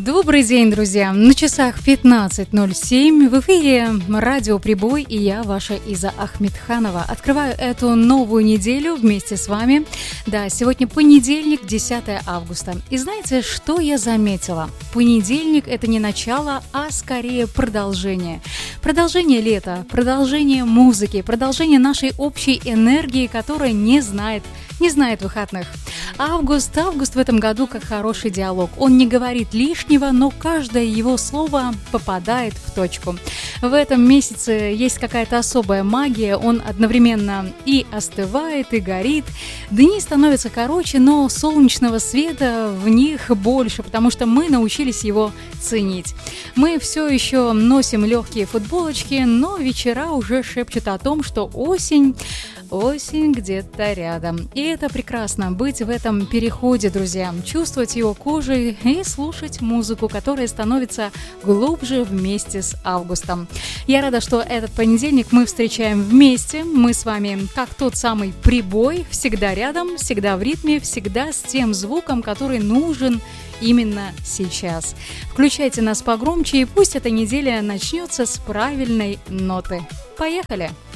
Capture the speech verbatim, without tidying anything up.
Добрый день, друзья! На часах пятнадцать ноль семь в эфире радио «Прибой» и я, ваша Иза Ахмедханова. Открываю эту новую неделю вместе с вами. Да, сегодня понедельник, десятое августа. И знаете, что я заметила? Понедельник – это не начало, а скорее продолжение. Продолжение лета, продолжение музыки, продолжение нашей общей энергии, которая не знает не знает выходных. Август, август в этом году как хороший диалог. Он не говорит лишнего, но каждое его слово попадает в точку. В этом месяце есть какая-то особая магия. Он одновременно и остывает, и горит. Дни становятся короче, но солнечного света в них больше, потому что мы научились его ценить. Мы все еще носим легкие футболочки, но вечера уже шепчут о том, что осень, осень где-то рядом. И это прекрасно, быть в этом переходе, друзья, чувствовать его кожей и слушать музыку, которая становится глубже вместе с августом. Я рада, что этот понедельник мы встречаем вместе. Мы с вами как тот самый прибой, всегда рядом, всегда в ритме, всегда с тем звуком, который нужен именно сейчас. Включайте нас погромче, и пусть эта неделя начнется с правильной ноты. Поехали!